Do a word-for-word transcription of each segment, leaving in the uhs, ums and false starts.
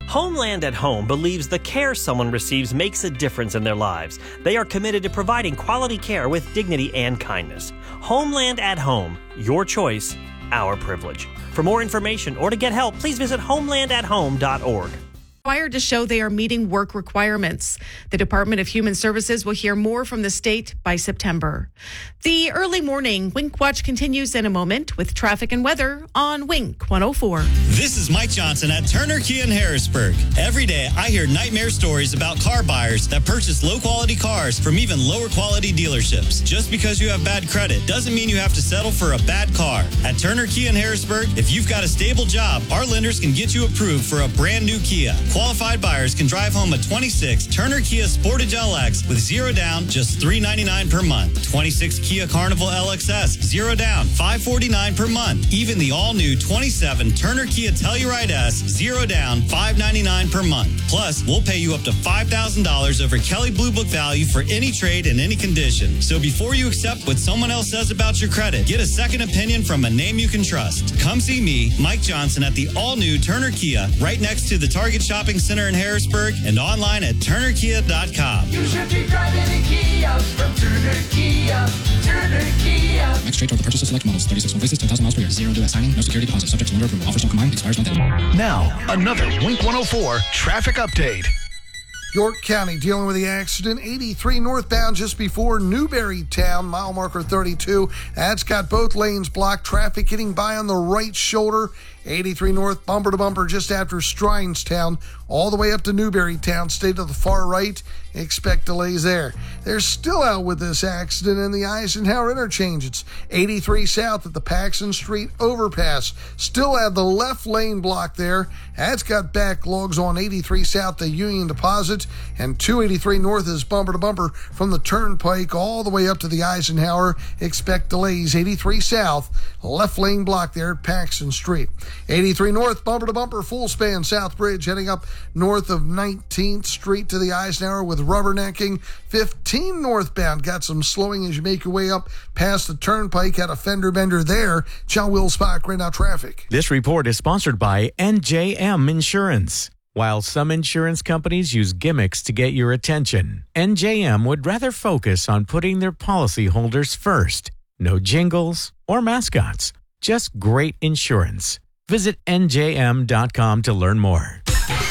Homeland at Home believes the care someone receives makes a difference in their lives. They are committed to providing quality care with dignity and kindness. Homeland at Home, your choice, our privilege. For more information or to get help, please visit homeland at home dot org. Required to show they are meeting work requirements. The Department of Human Services will hear more from the state by September. The early morning Wink Watch continues in a moment with traffic and weather on Wink one oh four. This is Mike Johnson at Turner Kia in Harrisburg. Every day I hear nightmare stories about car buyers that purchase low-quality cars from even lower-quality dealerships. Just because you have bad credit doesn't mean you have to settle for a bad car. At Turner Kia in Harrisburg, if you've got a stable job, our lenders can get you approved for a brand new Kia. Qualified buyers can drive home a twenty-six Turner Kia Sportage L X with zero down, just three hundred ninety-nine dollars per month. twenty-six Kia Carnival L X S, zero down, five hundred forty-nine dollars per month. Even the all-new twenty-seven Turner Kia Telluride S, zero down, five hundred ninety-nine dollars per month. Plus, we'll pay you up to five thousand dollars over Kelley Blue Book value for any trade in any condition. So before you accept what someone else says about your credit, get a second opinion from a name you can trust. Come see me, Mike Johnson, at the all-new Turner Kia, right next to the Target Shopping Center in Harrisburg and online at turner kia dot com. You should be driving a Kia from Turner Kia. Turner Kia. Next trade toward the purchase of select models. thirty-six full faces, ten thousand miles per year. Zero due at signing. No security deposit. Subject to lender approval. Offers don't combine. Expires month end. Now, another Wink one oh four traffic update. York County dealing with the accident. eighty-three northbound just before Newberrytown, mile marker thirty-two. That's got both lanes blocked. Traffic getting by on the right shoulder. eighty-three north, bumper to bumper just after Strinestown, all the way up to Newberrytown. Stay to the far right. Expect delays there. They're still out with this accident in the Eisenhower interchange. It's eighty-three south at the Paxson Street overpass. Still have the left lane blocked there. That's got backlogs on eighty-three south to Union Deposit, and two eighty-three north is bumper to bumper from the Turnpike all the way up to the Eisenhower. Expect delays. eighty-three south, left lane blocked there at Paxson Street. eighty-three north, bumper to bumper, full span South Bridge, heading up north of nineteenth Street to the Eisenhower with rubbernecking. fifteen northbound, got some slowing as you make your way up past the Turnpike. Had a fender bender there. John Will Spock, right now traffic. This report is sponsored by N J M Insurance. While some insurance companies use gimmicks to get your attention, N J M would rather focus on putting their policyholders first. No jingles or mascots, just great insurance. Visit N J M dot com to learn more.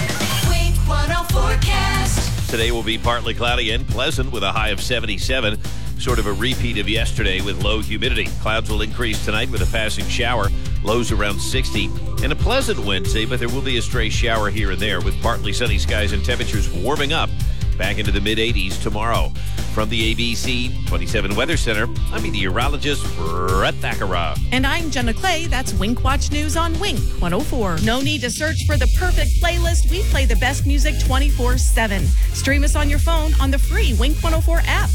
Wink one oh forecast. Today will be partly cloudy and pleasant with a high of seventy-seven. Sort of a repeat of yesterday with low humidity. Clouds will increase tonight with a passing shower. Lows around sixty. And a pleasant Wednesday, but there will be a stray shower here and there with partly sunny skies and temperatures warming up back into the mid eighties tomorrow. From the A B C twenty-seven Weather Center, I'm meteorologist Brett Thakara. And I'm Jenna Clay. That's Wink Watch News on Wink one oh four. No need to search for the perfect playlist. We play the best music twenty-four seven. Stream us on your phone on the free Wink one oh four app.